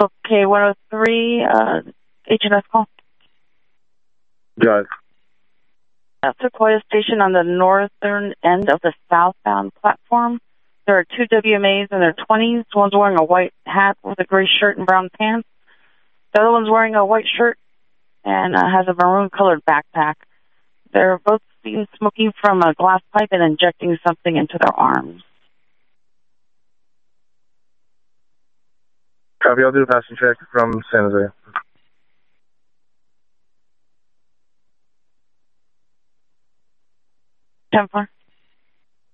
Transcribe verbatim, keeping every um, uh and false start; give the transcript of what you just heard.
Okay, one oh three, uh, H and S call. Got it. At Sequoia Station on the northern end of the southbound platform. There are two W M As in their twenties. One's wearing a white hat with a gray shirt and brown pants. The other one's wearing a white shirt and uh, has a maroon-colored backpack. They're both seen smoking from a glass pipe and injecting something into their arms. Copy, I'll do a passing check from San Jose. ten four.